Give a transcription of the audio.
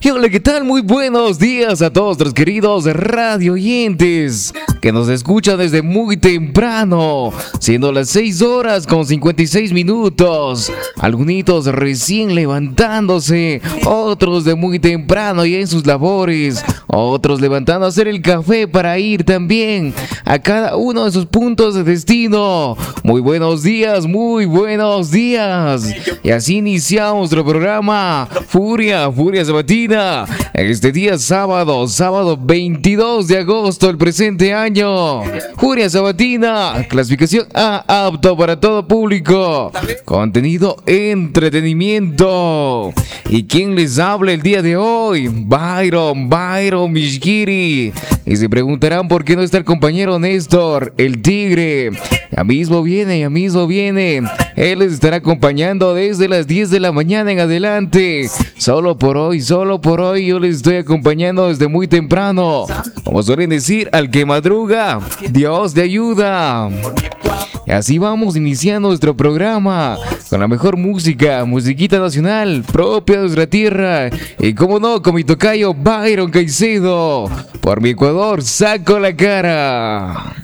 Hola, ¿qué tal? Muy buenos días a todos los queridos radio oyentes que nos escuchan desde muy temprano, siendo las 6 horas con 56 minutos. Algunos recién levantándose, otros de muy temprano y en sus labores, otros levantando a hacer el café para ir también a cada uno de sus puntos de destino. Muy buenos días, muy buenos días. Y así iniciamos nuestro programa Furia Sabatina. Este día sábado 22 de agosto del presente año. Furia Sabatina, clasificación A, apto para todo público. Contenido entretenimiento. ¿Y quién les habla el día de hoy? Byron Mishkiri. Y se preguntarán por qué no está el compañero Néstor, el tigre. Ya mismo viene. Él les estará acompañando desde las 10 de la mañana en adelante. Solo por hoy yo les estoy acompañando desde muy temprano. Como suelen decir, al que madruga, Dios te ayuda. Y así vamos iniciando nuestro programa con la mejor música, musiquita nacional propia de nuestra tierra. Y como no, con mi tocayo Byron Caicedo. Por mi Ecuador saco la cara.